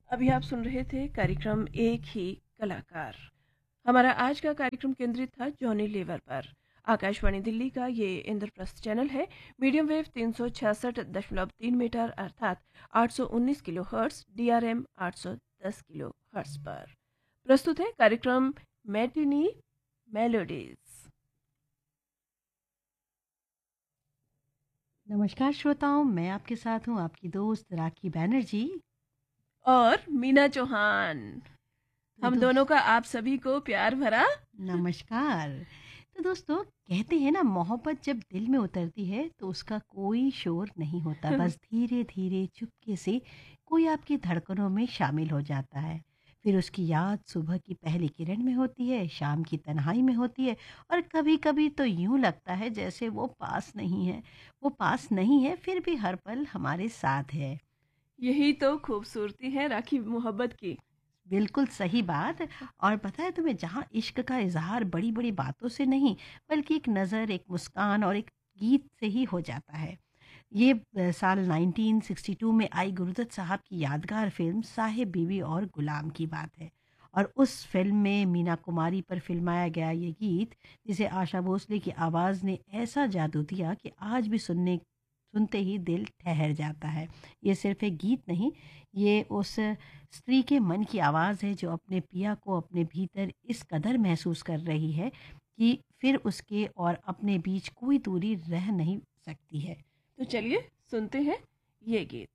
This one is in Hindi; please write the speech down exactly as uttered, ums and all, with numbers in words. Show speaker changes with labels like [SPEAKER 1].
[SPEAKER 1] अभी आप सुन रहे थे कार्यक्रम एक ही कलाकार। हमारा आज का कार्यक्रम केंद्रित था जॉनी लीवर पर। आकाशवाणी दिल्ली का ये इंद्रप्रस्थ चैनल है। मीडियम वेव तीन सौ छियासठ दशमलव तीन मीटर अर्थात आठ सौ उन्नीस किलो हर्ट्स, डीआरएम आठ सौ दस किलो हर्ट्स पर प्रस्तुत है कार्यक्रम मैटिनी मेलोडीज।
[SPEAKER 2] नमस्कार श्रोताओं, मैं आपके साथ हूँ आपकी दोस्त राखी बैनर्जी।
[SPEAKER 1] और मीना चौहान।
[SPEAKER 2] तो
[SPEAKER 1] हम दोनों
[SPEAKER 2] दोस्त
[SPEAKER 1] का आप सभी को प्यार भरा
[SPEAKER 2] नमस्कार। तो दोस्तों, कहते हैं ना, मोहब्बत जब दिल में उतरती है तो उसका कोई शोर नहीं होता, बस धीरे धीरे चुपके से कोई आपकी धड़कनों में शामिल हो जाता है। फिर उसकी याद सुबह की पहली किरण में होती है, शाम की तन्हाई में होती है, और कभी कभी तो यूं लगता है जैसे वो पास नहीं है। वो पास नहीं है, फिर भी हर पल हमारे साथ है।
[SPEAKER 1] यही तो खूबसूरती है राखी मोहब्बत की।
[SPEAKER 2] बिल्कुल सही बात। और पता है तुम्हें, जहाँ इश्क का इजहार बड़ी बड़ी बातों से नहीं, बल्कि एक नज़र, एक मुस्कान और एक गीत से ही हो जाता है। ये अ, साल नाइनटीन सिक्सटी टू में आई गुरुदत्त साहब की यादगार फिल्म साहिब बीवी और गुलाम की बात है। और उस फिल्म में मीना कुमारी पर फिल्माया गया ये गीत, जिसे आशा भोसले की आवाज़ ने ऐसा जादू दिया कि आज भी सुनने सुनते ही दिल ठहर जाता है। ये सिर्फ एक गीत नहीं, ये उस स्त्री के मन की आवाज़ है जो अपने पिया को अपने भीतर इस कदर महसूस कर रही है कि फिर उसके और अपने बीच कोई दूरी रह नहीं सकती है।
[SPEAKER 1] तो चलिए सुनते हैं ये गीत।